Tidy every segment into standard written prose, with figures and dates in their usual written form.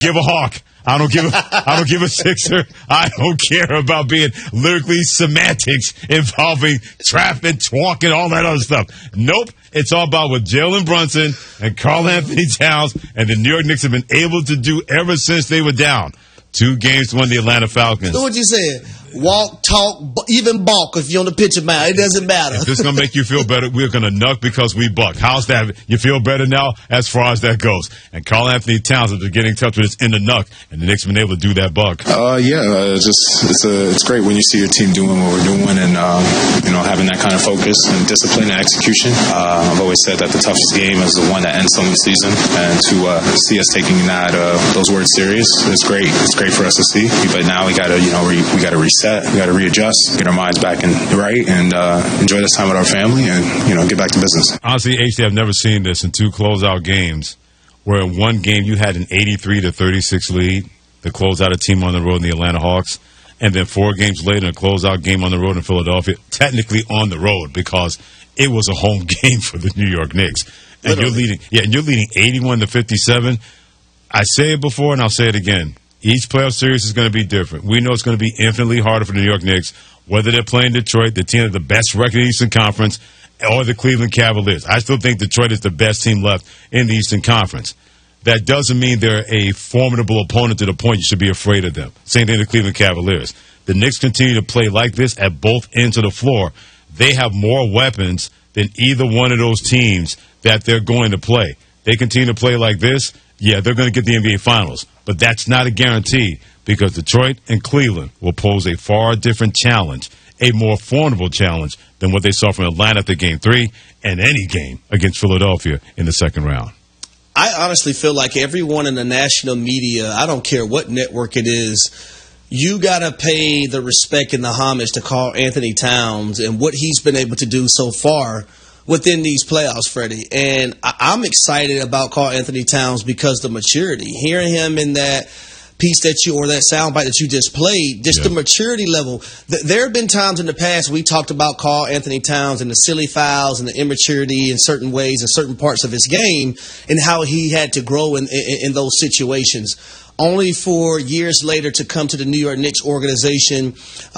give a Hawk. I don't give a Sixer. I don't care about being lyrically semantics involving trap and twonk and all that other stuff. Nope. It's all about what Jalen Brunson and Karl Anthony Towns and the New York Knicks have been able to do ever since they were down. 2 games to win the Atlanta Falcons. So what you said? Walk, talk, even balk if you're on the pitcher mound. It doesn't matter. If this is going to make you feel better, we're going to nuck because we buck. How's that? You feel better now as far as that goes? And Karl Anthony Towns is getting in touch with us in the nuck, and the Knicks have been able to do that buck. It's great when you see your team doing what we're doing and, having that kind of focus and discipline and execution. I've always said that the toughest game is the one that ends some season, and to see us taking those words serious, it's great. It's great for us to see. But now we got to, we got to reset. We got to readjust, get our minds back right, and enjoy this time with our family, and get back to business. Honestly, HT, I've never seen this in 2 closeout games, where in one game you had an 83-36 lead to close out a team on the road in the Atlanta Hawks, and then 4 games later, a closeout game on the road in Philadelphia, technically on the road because it was a home game for the New York Knicks, and you're leading 81-57. I say it before, and I'll say it again. Each playoff series is going to be different. We know it's going to be infinitely harder for the New York Knicks, whether they're playing Detroit, the team with the best record in the Eastern Conference, or the Cleveland Cavaliers. I still think Detroit is the best team left in the Eastern Conference. That doesn't mean they're a formidable opponent to the point you should be afraid of them. Same thing with the Cleveland Cavaliers. The Knicks continue to play like this at both ends of the floor. They have more weapons than either one of those teams that they're going to play. They continue to play like this, they're going to get the NBA Finals. But that's not a guarantee because Detroit and Cleveland will pose a far different challenge, a more formidable challenge than what they saw from Atlanta at the Game 3 and any game against Philadelphia in the second round. I honestly feel like everyone in the national media, I don't care what network it is, you got to pay the respect and the homage to Karl Anthony Towns and what he's been able to do so far within these playoffs, Freddie. And I'm excited about Karl Anthony Towns because the maturity. Hearing him in that piece or that soundbite that you just played, the maturity level. There have been times in the past we talked about Karl Anthony Towns and the silly fouls and the immaturity in certain ways in certain parts of his game and how he had to grow in those situations. Only for years later to come to the New York Knicks organization.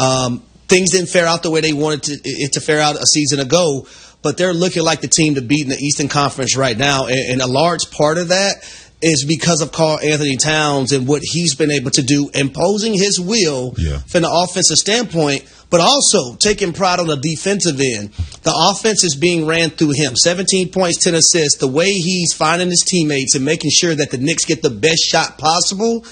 Things didn't fare out the way they wanted it to fare out a season ago. But they're looking like the team to beat in the Eastern Conference right now. And a large part of that is because of Karl Anthony Towns and what he's been able to do, imposing his will from the offensive standpoint, but also taking pride on the defensive end. The offense is being ran through him. 17 points, 10 assists. The way he's finding his teammates and making sure that the Knicks get the best shot possible,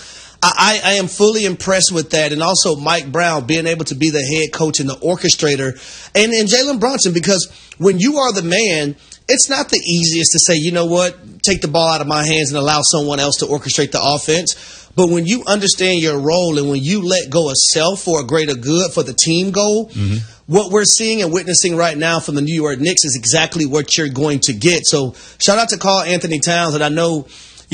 I am fully impressed with that. And also Mike Brown being able to be the head coach and the orchestrator. And Jalen Brunson, because when you are the man, it's not the easiest to say, you know what, take the ball out of my hands and allow someone else to orchestrate the offense. But when you understand your role and when you let go of self for a greater good, for the team goal, what we're seeing and witnessing right now from the New York Knicks is exactly what you're going to get. So shout out to Karl Anthony Towns. And I know,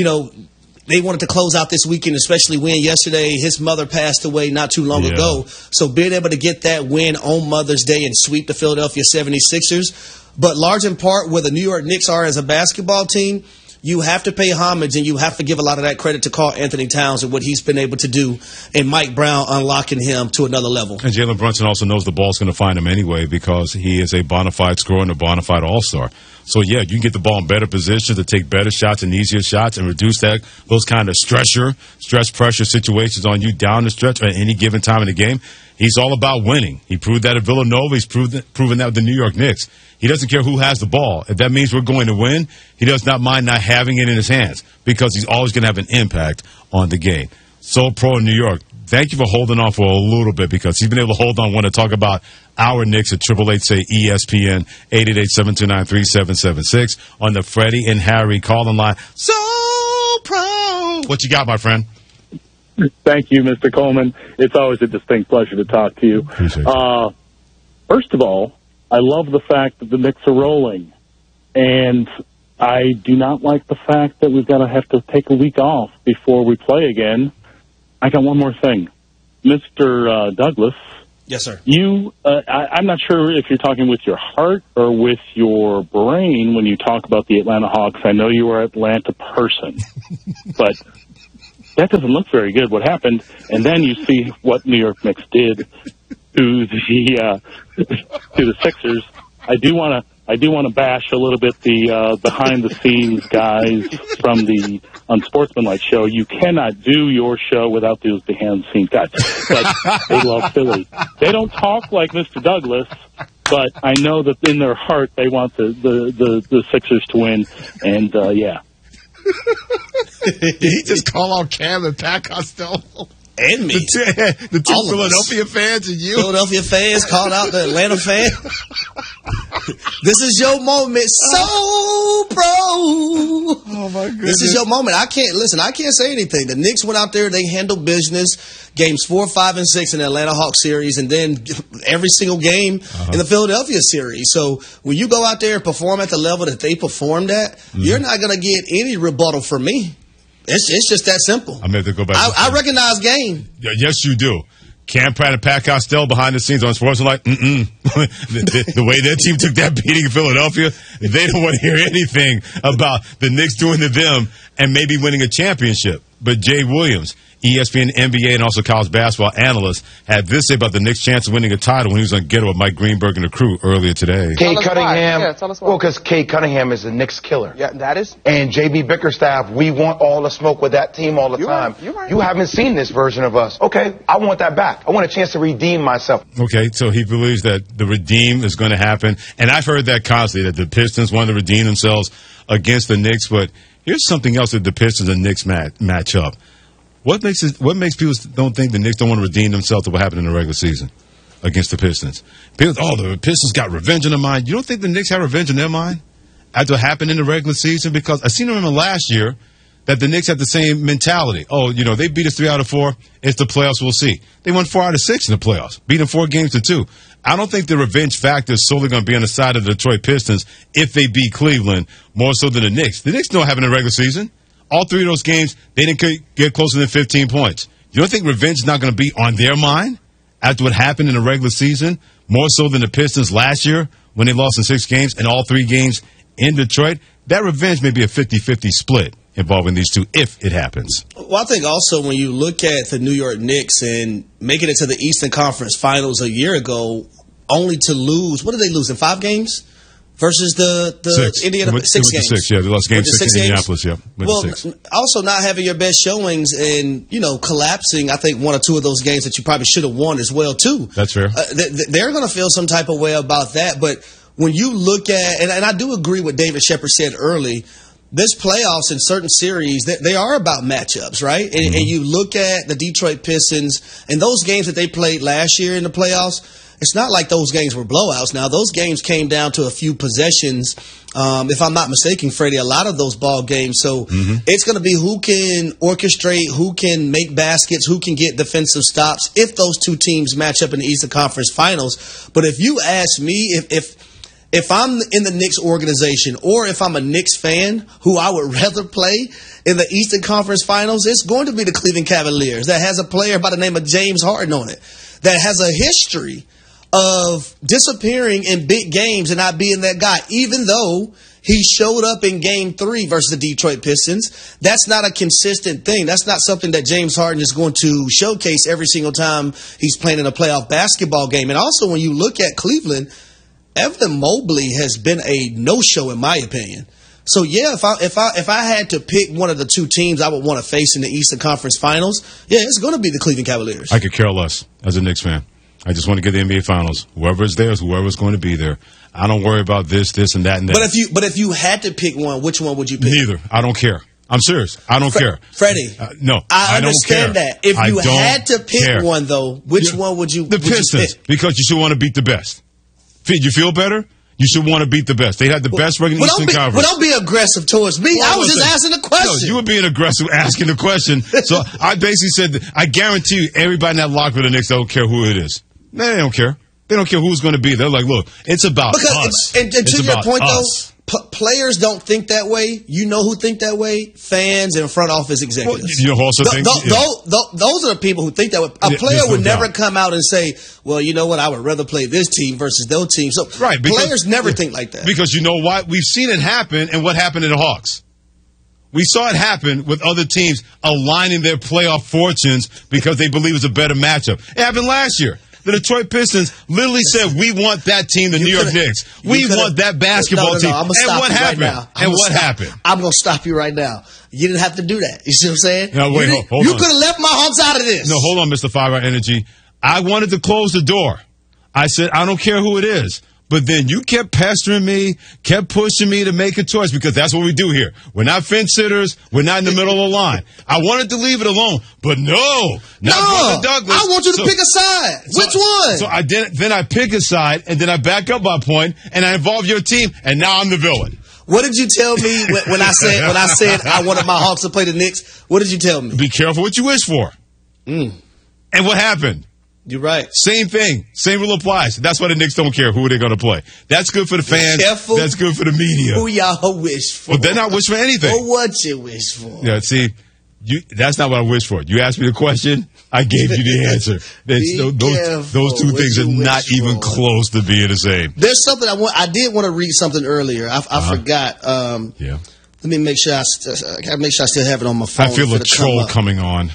they wanted to close out this weekend, especially win yesterday. His mother passed away not too long ago. So being able to get that win on Mother's Day and sweep the Philadelphia 76ers. But large in part where the New York Knicks are as a basketball team, you have to pay homage and you have to give a lot of that credit to Karl Anthony Towns and what he's been able to do and Mike Brown unlocking him to another level. And Jalen Brunson also knows the ball's going to find him anyway because he is a bona fide scorer and a bona fide all-star. So, you can get the ball in better position to take better shots and easier shots and reduce those kind of stress pressure situations on you down the stretch at any given time in the game. He's all about winning. He proved that at Villanova. He's proven that with the New York Knicks. He doesn't care who has the ball. If that means we're going to win, he does not mind not having it in his hands because he's always going to have an impact on the game. So pro in New York. Thank you for holding on for a little bit because he's been able to hold on when to talk about our Knicks at 888-SAY-ESPN, 888-729-3776 on the Freddie and Harry calling line. So pro. What you got, my friend? Thank you, Mr. Coleman. It's always a distinct pleasure to talk to you. Appreciate it. First of all, I love the fact that the Knicks are rolling. And I do not like the fact that we've got to have to take a week off before we play again. I got one more thing. Mr. Douglas. Yes, sir. I'm not sure if you're talking with your heart or with your brain when you talk about the Atlanta Hawks. I know you are an Atlanta person. But that doesn't look very good, what happened. And then you see what New York Knicks did to the Sixers. I do want to bash a little bit the behind the scenes guys from the Unsportsmanlike show. You cannot do your show without those behind the scenes guys. But they love Philly. They don't talk like Mr. Douglas, but I know that in their heart they want the Sixers to win. And yeah. Did he just call out Cam and Pat Costello? And me. The two Philadelphia fans and you. Philadelphia fans called out the Atlanta fan. This is your moment, so pro. Oh, my goodness. This is your moment. I can't say anything. The Knicks went out there. They handled business. Games 4, 5, and 6 in the Atlanta Hawks series, and then every single game in the Philadelphia series. So when you go out there and perform at the level that they performed at, you're not going to get any rebuttal from me. It's just that simple. I meant to go back. I recognize game. Yeah, yes, you do. Cam Pratt and Pat Costello behind the scenes on sports are like, the way their team took that beating in Philadelphia, they don't want to hear anything about the Knicks doing to them and maybe winning a championship. But Jay Williams, ESPN, NBA, and also college basketball analyst, had this to say about the Knicks' chance of winning a title when he was on Get Up with Mike Greenberg and the crew earlier today. Cade Cunningham. Yeah, tell us why. Well, because Cade Cunningham is a Knicks killer. Yeah, that is. And J.B. Bickerstaff, we want all the smoke with that team all the time. You haven't seen this version of us. Okay, I want that back. I want a chance to redeem myself. Okay, so he believes that the redeem is going to happen. And I've heard that constantly, that the Pistons want to redeem themselves against the Knicks. But here's something else that the Pistons and Knicks match up. What makes people don't think the Knicks don't want to redeem themselves to what happened in the regular season against the Pistons? People, the Pistons got revenge in their mind. You don't think the Knicks have revenge in their mind after what happened in the regular season? Because I seem to remember last year that the Knicks had the same mentality. Oh, they beat us 3 out of 4. It's the playoffs. We'll see. They won 4 out of 6 in the playoffs, beating 4 games to 2. I don't think the revenge factor is solely going to be on the side of the Detroit Pistons if they beat Cleveland more so than the Knicks. The Knicks don't have it in the regular season. All 3 of those games, they didn't get closer than 15 points. You don't think revenge is not going to be on their mind after what happened in the regular season, more so than the Pistons last year when they lost in 6 games and all 3 games in Detroit? That revenge may be a 50-50 split involving these two if it happens. Well, I think also when you look at the New York Knicks and making it to the Eastern Conference Finals a year ago, only to lose, what did they lose in 5 games? Versus the 6. Indiana 6 games. 6, yeah. They lost game 6 in Indianapolis, yeah. Well, also not having your best showings and, collapsing, I think, 1 or 2 of those games that you probably should have won as well, too. That's fair. They're going to feel some type of way about that. But when you look at, and I do agree with David Shepard said early, this playoffs in certain series, they are about matchups, right? And you look at the Detroit Pistons and those games that they played last year in the playoffs, it's not like those games were blowouts. Now, those games came down to a few possessions. If I'm not mistaken, Freddie, a lot of those ball games. So it's going to be who can orchestrate, who can make baskets, who can get defensive stops if those 2 teams match up in the Eastern Conference Finals. But if you ask me, if I'm in the Knicks organization or if I'm a Knicks fan who I would rather play in the Eastern Conference Finals, it's going to be the Cleveland Cavaliers that has a player by the name of James Harden on it that has a history of disappearing in big games and not being that guy, even though he showed up in Game 3 versus the Detroit Pistons. That's not a consistent thing. That's not something that James Harden is going to showcase every single time he's playing in a playoff basketball game. And also, when you look at Cleveland, Evan Mobley has been a no-show in my opinion. So yeah, if I had to pick one of the 2 teams I would want to face in the Eastern Conference Finals, yeah, it's going to be the Cleveland Cavaliers. I could care less as a Knicks fan. I just want to get the NBA Finals. Whoever is there is whoever's going to be there. I don't worry about this, and that, and that. But if you had to pick one, which one would you pick? Neither. I don't care. I'm serious. I don't care. Freddie. No, I don't understand care. that. If you had to pick one, though, which one would you? The Pistons, because you should want to beat the best. You feel better? You should want to beat the best. They had the best regular Eastern Conference. Well, don't be aggressive towards me. I was just asking the question. No, you were being aggressive asking the question. So I basically said, I guarantee you, everybody in that locker room, the Knicks, don't care who it is. Man, they don't care. They don't care who's going to be. They're like, look, it's about us. And to your point, though, players don't think that way. You know who think that way? Fans and front office executives. Well, you also think those are the people who think that way. A player would never come out and say, well, you know what, I would rather play this team versus those teams. So players never think like that. Because you know what? We've seen it happen, and what happened to the Hawks? We saw it happen with other teams aligning their playoff fortunes because they believe it's a better matchup. It happened last year. The Detroit Pistons literally said, we want that team, the New York Knicks. We want that basketball team. I'm gonna stop what you happened? Right now. And what happened? I'm going to stop you right now. You didn't have to do that. You see what I'm saying? No, wait, hold you on. could have left my Hawks out of this. No, hold on, Mr. 5 Hour Energy. I wanted to close the door. I said, I don't care who it is. But then you kept pestering me, kept pushing me to make a choice because that's what we do here. We're not fence sitters. We're not in the middle of the line. I wanted to leave it alone, but no, Brother Douglas. I want you to pick a side. Which one? So then I pick a side, and then I back up my point, and I involve your team, and now I'm the villain. What did you tell me when I said I wanted my Hawks to play the Knicks? What did you tell me? Be careful what you wish for. And what happened? You're right. Same thing. Same rule applies. That's why the Knicks don't care who they're going to play. That's good for the fans. Careful. That's good for the media. Who y'all wish for? Well, they're not wish for anything. Or what you wish for? Yeah, see, that's not what I wish for. You asked me the question, I gave you the answer. Those two things are not even close to being the same. There's something I did want to read something earlier. I forgot. Yeah. Let me make sure I still have it on my phone. I feel a troll coming on.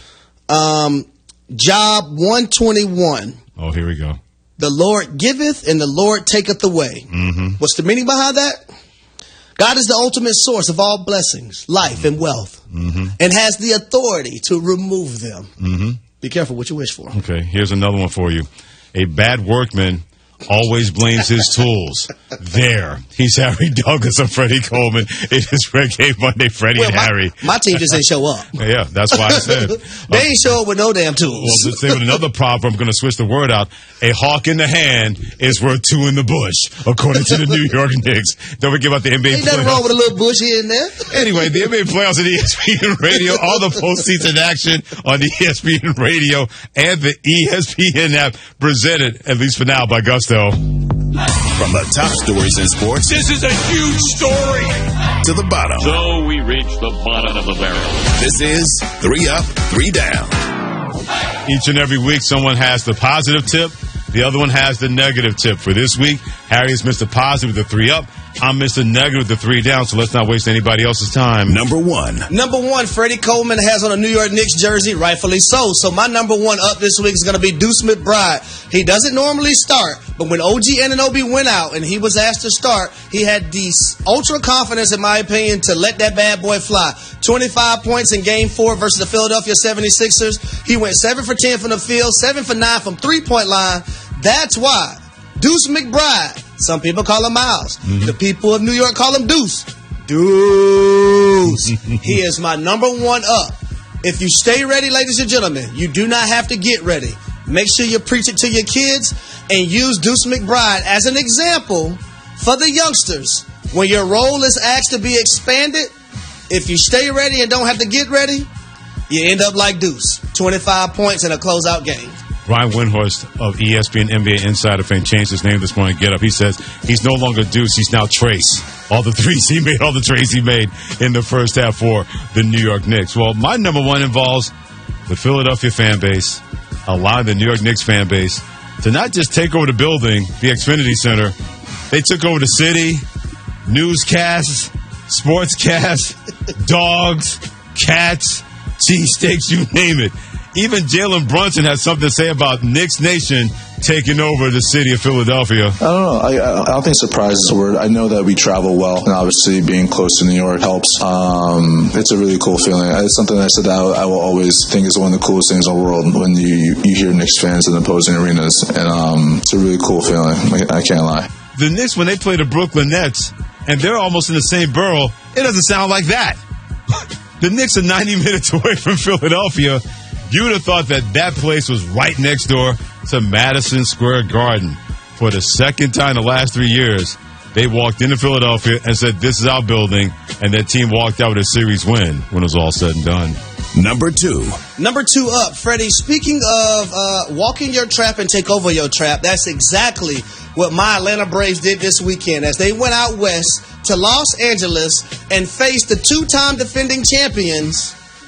Job 121. Oh, here we go. The Lord giveth and the Lord taketh away. Mm-hmm. What's the meaning behind that? God is the ultimate source of all blessings, life, and wealth, and has the authority to remove them. Mm-hmm. Be careful what you wish for. Okay, here's another one for you. A bad workman always blames his tools. There. He's Harry Douglas and Freddie Coleman. It is Reggae Monday, Freddie and Harry. My team just ain't show up. Yeah, that's why I said. They ain't show up with no damn tools. Well, let's say with another proverb, I'm going to switch the word out. A hawk in the hand is worth two in the bush, according to the New York Knicks. Don't forget about the NBA playoffs. Ain't nothing wrong with a little bush here and there. Anyway, the NBA playoffs on ESPN Radio, all the postseason action on ESPN Radio and the ESPN app, presented, at least for now, by Gusto. From the top stories in sports, this is a huge story. To the bottom. So we reach the bottom of the barrel. This is 3 Up, 3 Down. Each and every week, someone has the positive tip. The other one has the negative tip. For this week, Harry is Mr. Positive with the 3 up. I'm Mr. Negative with the 3 down, so let's not waste anybody else's time. Number one, Freddie Coleman has on a New York Knicks jersey, rightfully so. So my number one up this week is going to be Deuce McBride. He doesn't normally start, but when OG Anunoby went out and he was asked to start, he had the ultra confidence, in my opinion, to let that bad boy fly. 25 points in Game 4 versus the Philadelphia 76ers. He went 7 for 10 from the field, 7 for 9 from three-point line. That's why Deuce McBride, some people call him Miles. The people of New York call him Deuce. Deuce. He is my number one up. If you stay ready, ladies and gentlemen, you do not have to get ready. Make sure you preach it to your kids and use Deuce McBride as an example for the youngsters. When your role is asked to be expanded, if you stay ready and don't have to get ready, you end up like Deuce. 25 points in a closeout game. Brian Windhorst of ESPN NBA Insider fame changed his name this morning. Get up. He says he's no longer Deuce. He's now Trace. All the threes he made, all the trades he made in the first half for the New York Knicks. Well, my number one involves the Philadelphia fan base, allowing the New York Knicks fan base to not just take over the building, the Xfinity Center. They took over the city, newscasts, sportscasts, dogs, cats, cheesesteaks, you name it. Even Jalen Brunson has something to say about Knicks Nation taking over the city of Philadelphia. I don't know. I don't think surprise is a word. I know that we travel well, and obviously being close to New York helps. It's a really cool feeling. It's something I said that I will always think is one of the coolest things in the world when you hear Knicks fans in opposing arenas, and it's a really cool feeling. I can't lie. The Knicks, when they play the Brooklyn Nets, and they're almost in the same borough, it doesn't sound like that. The Knicks are 90 minutes away from Philadelphia. You would have thought that place was right next door to Madison Square Garden. For the second time in the last 3 years, they walked into Philadelphia and said, this is our building, and their team walked out with a series win when it was all said and done. Number two up, Freddie. Speaking of walking your trap and take over your trap, that's exactly what my Atlanta Braves did this weekend as they went out west to Los Angeles and faced the two-time defending champions,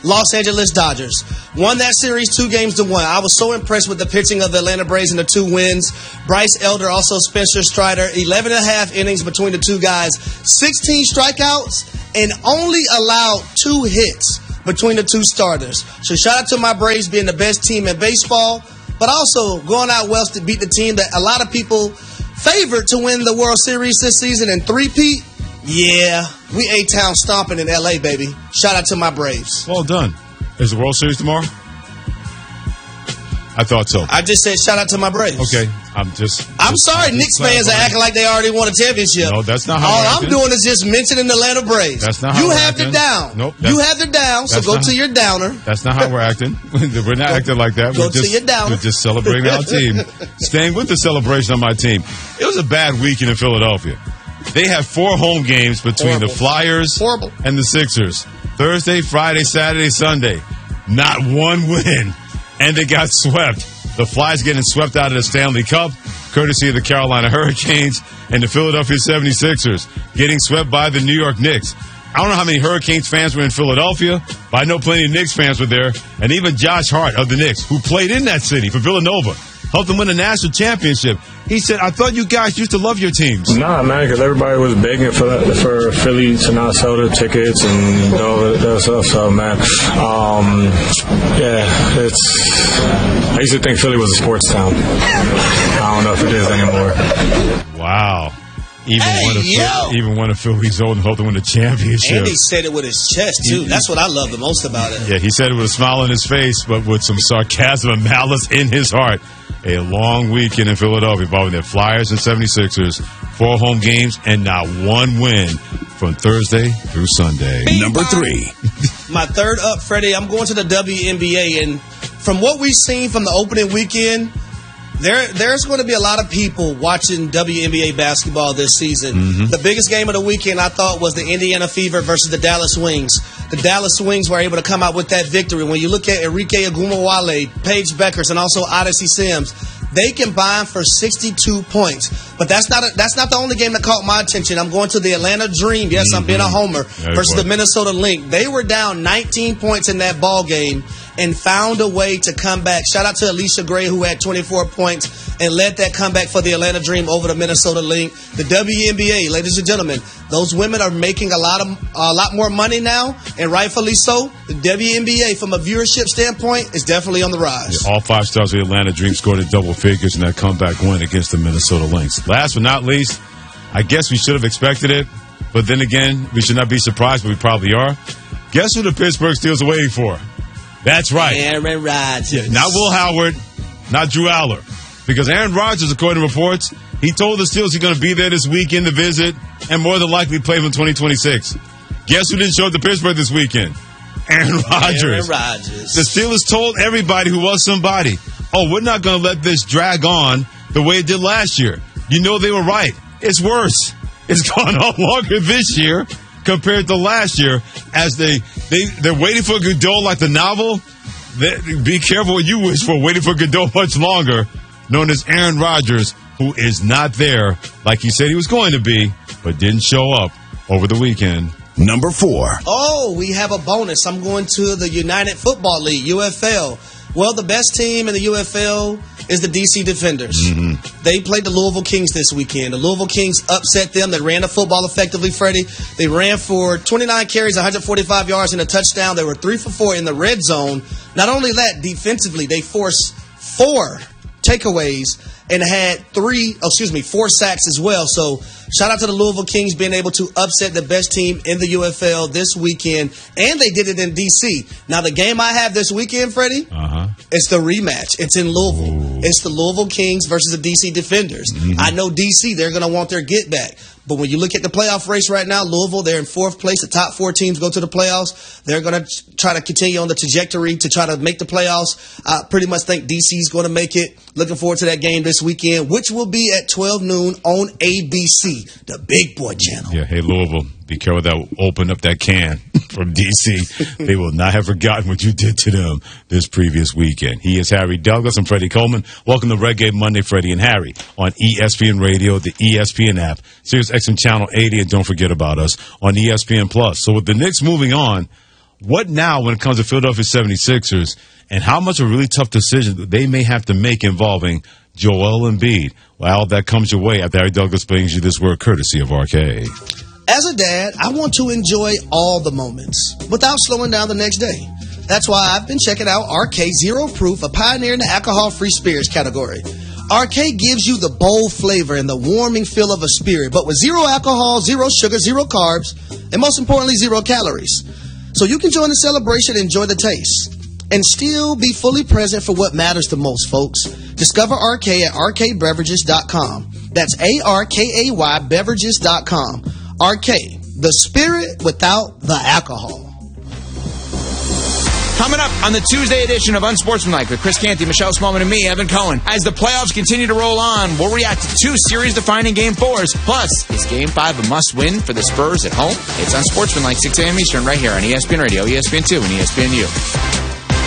Los Angeles Dodgers. Won that series 2-1. I was so impressed with the pitching of the Atlanta Braves in the 2 wins. Bryce Elder, also Spencer Strider, 11.5 innings between the two guys, 16 strikeouts, and only allowed 2 hits between the two starters. So shout out to my Braves being the best team in baseball, but also going out west to beat the team that a lot of people favored to win the World Series this season and three-peat. Yeah, we A-Town stomping in L.A., baby. Shout out to my Braves. Well done. Is the World Series tomorrow? I thought so. I just said shout out to my Braves. Okay. I'm sorry, Knicks fans are acting like they already won a championship. No, that's not how All we're I'm acting. doing is just mentioning the Atlanta Braves. That's not how you we're have acting. the down. Nope. You have the down, so go to your downer. That's not how we're acting. We're not acting like that. Go to your downer. We're just celebrating our team. Staying with the celebration of my team. It was a bad weekend in Philadelphia. They had 4 home games between the Flyers and the Sixers. Thursday, Friday, Saturday, Sunday. Not one win. And they got swept. The Flyers getting swept out of the Stanley Cup, courtesy of the Carolina Hurricanes, and the Philadelphia 76ers getting swept by the New York Knicks. I don't know how many Hurricanes fans were in Philadelphia, but I know plenty of Knicks fans were there. And even Josh Hart of the Knicks, who played in that city for Villanova, helped them win a national championship. He said, I thought you guys used to love your teams. Nah, man, because everybody was begging for Philly to not sell their tickets and all that stuff. So, man, I used to think Philly was a sports town. I don't know if it is anymore. Wow. Even one of Philly's old helped them win the championship. And he said it with his chest, too. That's what I love the most about it. Yeah, he said it with a smile on his face, but with some sarcasm and malice in his heart. A long weekend in Philadelphia involving the Flyers and 76ers. 4 home games and not one win from Thursday through Sunday. Number 3. My third up, Freddie, I'm going to the WNBA. And from what we've seen from the opening weekend, there's going to be a lot of people watching WNBA basketball this season. Mm-hmm. The biggest game of the weekend, I thought, was the Indiana Fever versus the Dallas Wings. The Dallas Wings were able to come out with that victory. When you look at Enrique Agumawale, Paige Beckers, and also Odyssey Sims, they combined for 62 points. But that's not the only game that caught my attention. I'm going to the Atlanta Dream. Yes, I'm being a homer. Versus the Minnesota Lynx. They were down 19 points in that ball game and found a way to come back. Shout out to Alicia Gray, who had 24 points and led that comeback for the Atlanta Dream over the Minnesota Lynx. The WNBA, ladies and gentlemen, those women are making a lot more money now, and rightfully so. The WNBA, from a viewership standpoint, is definitely on the rise. Yeah, all 5 stars of the Atlanta Dream scored in double figures in that comeback win against the Minnesota Lynx. Last but not least, I guess we should have expected it, but then again, we should not be surprised, but we probably are. Guess who the Pittsburgh Steelers are waiting for? That's right. Aaron Rodgers. Yeah, not Will Howard, not Drew Aller. Because Aaron Rodgers, according to reports, he told the Steelers he's going to be there this weekend to visit and more than likely play them in 2026. Guess who didn't show up to Pittsburgh this weekend? Aaron Rodgers. Aaron Rodgers. The Steelers told everybody who was somebody, we're not going to let this drag on the way it did last year. You know they were right. It's worse. It's gone on longer this year compared to last year, as they're waiting for Godot like the novel. Be careful what you wish for, waiting for Godot much longer, known as Aaron Rodgers, who is not there like he said he was going to be, but didn't show up over the weekend. Number 4. We have a bonus. I'm going to the United Football League, UFL. Well, the best team in the UFL is the DC Defenders. Mm-hmm. They played the Louisville Kings this weekend. The Louisville Kings upset them. They ran the football effectively, Freddie. They ran for 29 carries, 145 yards, and a touchdown. They were 3 for 4 in the red zone. Not only that, defensively, they forced 4 takeaways and had 4 sacks as well. So shout out to the Louisville Kings being able to upset the best team in the UFL this weekend, and they did it in D.C. Now, the game I have this weekend, Freddie, it's the rematch. It's in Louisville. Ooh. It's the Louisville Kings versus the D.C. Defenders. Mm-hmm. I know D.C., they're going to want their get back. But when you look at the playoff race right now, Louisville, they're in 4th place. The top 4 teams go to the playoffs. They're going to try to continue on the trajectory to try to make the playoffs. I pretty much think DC's going to make it. Looking forward to that game this weekend, which will be at 12 noon on ABC, the Big Boy channel. Yeah, hey, Louisville, be careful that open up that can from D.C. They will not have forgotten what you did to them this previous weekend. He is Harry Douglas and Freddie Coleman. Welcome to Reggae Monday, Freddie and Harry, on ESPN Radio, the ESPN app, Sirius XM Channel 80, and don't forget about us on ESPN Plus. So with the Knicks moving on, what now when it comes to Philadelphia 76ers and how much of a really tough decision they may have to make involving Joel Embiid? Well, that comes your way after Harry Douglas brings you this word courtesy of RK. As a dad, I want to enjoy all the moments without slowing down the next day. That's why I've been checking out RK Zero Proof, a pioneer in the alcohol-free spirits category. RK gives you the bold flavor and the warming feel of a spirit, but with zero alcohol, zero sugar, zero carbs, and most importantly, zero calories. So you can join the celebration and enjoy the taste, and still be fully present for what matters the most, folks. Discover RK at rkbeverages.com. That's ARKAY beverages.com. RK, the spirit without the alcohol. Coming up on the Tuesday edition of Unsportsmanlike with Chris Canty, Michelle Smallman, and me, Evan Cohen. As the playoffs continue to roll on, we'll react to 2 series-defining Game 4s. Plus, is Game 5 a must-win for the Spurs at home? It's Unsportsmanlike, 6 a.m. Eastern, right here on ESPN Radio, ESPN2, and ESPNU.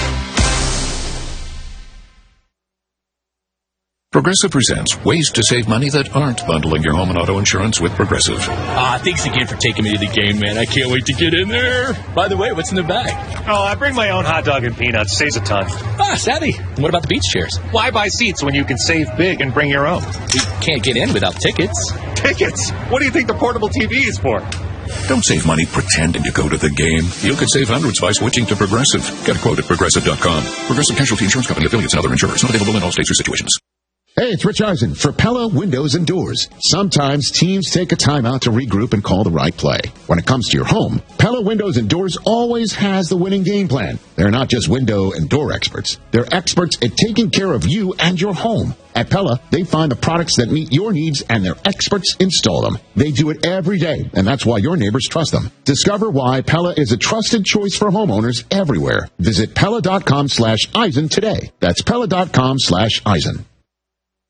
Progressive presents ways to save money that aren't bundling your home and auto insurance with Progressive. Thanks again for taking me to the game, man. I can't wait to get in there. By the way, what's in the bag? Oh, I bring my own hot dog and peanuts. Saves a ton. Savvy. And what about the beach chairs? Why buy seats when you can save big and bring your own? We can't get in without tickets. Tickets? What do you think the portable TV is for? Don't save money pretending to go to the game. You could save hundreds by switching to Progressive. Get a quote at Progressive.com. Progressive Casualty Insurance Company, affiliates, and other insurers. Not available in all states or situations. Hey, it's Rich Eisen for Pella Windows and Doors. Sometimes teams take a time out to regroup and call the right play. When it comes to your home, Pella Windows and Doors always has the winning game plan. They're not just window and door experts. They're experts at taking care of you and your home. At Pella, they find the products that meet your needs and their experts install them. They do it every day, and that's why your neighbors trust them. Discover why Pella is a trusted choice for homeowners everywhere. Visit Pella.com/Eisen today. That's Pella.com/Eisen.